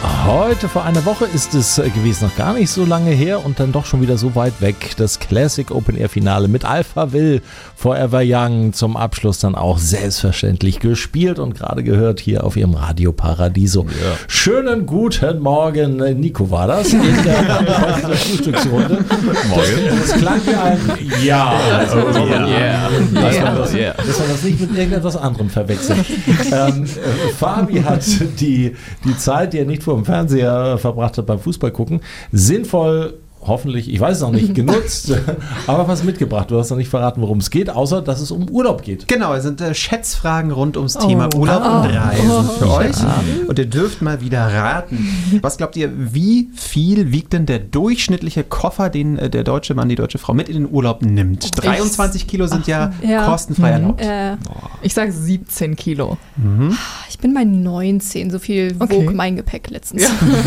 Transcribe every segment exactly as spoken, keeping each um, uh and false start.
Heute vor einer Woche ist es gewesen, noch gar nicht so lange her und dann doch schon wieder so weit weg. Das Classic Open Air Finale mit Alphaville, Forever Young zum Abschluss dann auch selbstverständlich gespielt und gerade gehört hier auf ihrem Radio Paradiso. Ja. Schönen guten Morgen, Nico war das in der, in der Frühstücksrunde. Morgen. Das, das klang wie ein Ja. Also, oh, yeah. Yeah. Dass, yeah. Man das, yeah. dass man das nicht mit irgendetwas anderem verwechselt. ähm, Fabi hat die, die Zeit, die er nicht vor dem Fernseher verbracht hat beim Fußball gucken, sinnvoll, hoffentlich, ich weiß es noch nicht, genutzt, aber was mitgebracht. Du hast noch nicht verraten, worum es geht, außer dass es um Urlaub geht. Genau, es sind äh, Schätzfragen rund ums oh. Thema Urlaub oh. und Reisen oh. für euch. Ja. Und ihr dürft mal wieder raten. Was glaubt ihr, wie viel wiegt denn der durchschnittliche Koffer, den äh, der deutsche Mann, die deutsche Frau mit in den Urlaub nimmt? dreiundzwanzig Kilo sind ja, ja kostenfrei erlaubt. Äh, ich sage siebzehn Kilo. Mhm. Ich bin bei neunzehn, so viel wog okay. mein Gepäck letztens.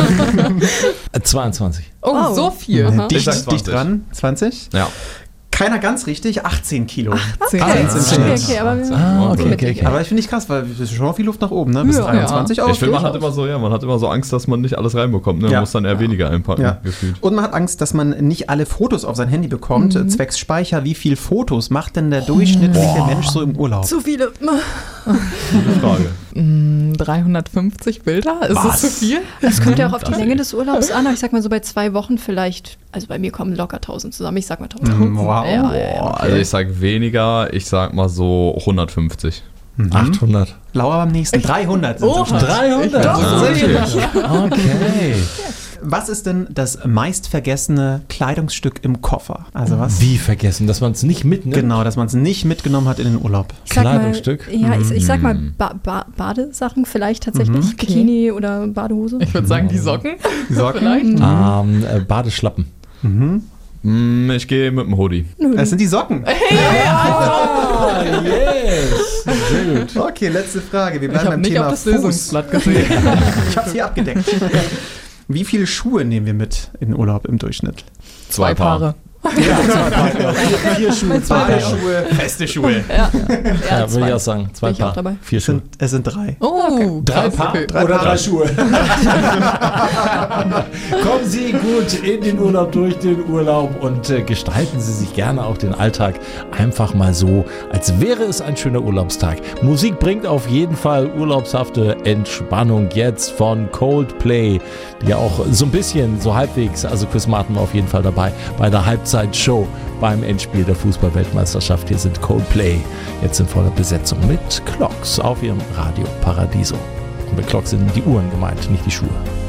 Ja. zweiundzwanzig. Oh, oh, so viel. Mhm. Dicht, dicht dran. zwanzig? Ja. Keiner ganz richtig, achtzehn Kilo. achtzehn. Ah, okay, okay, aber, ah, okay, okay, okay. aber ich finde ich krass, weil es ist schon viel Luft nach oben, ne? Bis ja, dreiundzwanzig ja. auch. Ich finde, man hat immer so, ja, man hat immer so Angst, dass man nicht alles reinbekommt. Ne? Man ja. muss dann eher weniger einpacken. Ja. Gefühlt. Und man hat Angst, dass man nicht alle Fotos auf sein Handy bekommt. Mhm. Zwecks Speicher, wie viele Fotos macht denn der durchschnittliche Boah. Mensch so im Urlaub? Zu viele. Gute Frage. dreihundertfünfzig Bilder? Ist Was? das zu viel? Das kommt ja auch auf die Länge des Urlaubs an. Aber ich sag mal so bei zwei Wochen vielleicht, also bei mir kommen locker tausend zusammen. Ich sag mal tausend. Mm, wow. Ja, ja, ja. Okay. Also ich sag weniger, ich sag mal so hundertfünfzig. Mhm. achthundert. Laura am nächsten. dreihundert sind oh, so dreihundert? Doch, okay. Okay. Was ist denn das meistvergessene Kleidungsstück im Koffer? Also was? Wie vergessen? Dass man es nicht mitnimmt? Genau, dass man es nicht mitgenommen hat in den Urlaub. Ich sag Kleidungsstück? Mal, ja, ich, ich sag mal ba- ba- Badesachen vielleicht tatsächlich. Mhm. Bikini oder Badehose. Ich würde sagen die Socken. Die Socken? Vielleicht. Mhm. Ähm, äh, Badeschlappen. Mhm. Ich gehe mit dem Hoodie. Das sind die Socken. Hey, ah, yes. Sehr gut. Okay, letzte Frage. Wir bleiben beim nicht Thema auf das Fuß. Lösungsblatt gesehen. Ich habe es hier abgedeckt. Wie viele Schuhe nehmen wir mit in den Urlaub im Durchschnitt? Zwei Paare. Ja, zwei Paare. Vier, vier Schuhe, zwei Paare. Schuhe, feste Schuhe. Ja, ja, ja würde ich auch sagen. Zwei Bin ich Paar. auch dabei. Vier Es Schuhe. sind, es sind drei. Oh, okay. Drei Krass, Paar okay. Drei oder Paar. drei Schuhe. Kommen Sie gut in den Urlaub, durch den Urlaub und äh, gestalten Sie sich gerne auch den Alltag einfach mal so, als wäre es ein schöner Urlaubstag. Musik bringt auf jeden Fall urlaubshafte Entspannung jetzt von Coldplay, die ja auch so ein bisschen, so halbwegs, also Chris Martin war auf jeden Fall dabei bei der Halbzeitshow beim Endspiel der Fußball-Weltmeisterschaft. Hier sind Coldplay jetzt in voller Besetzung mit Clocks auf ihrem Radio Paradiso. Und mit Clocks sind die Uhren gemeint, nicht die Schuhe.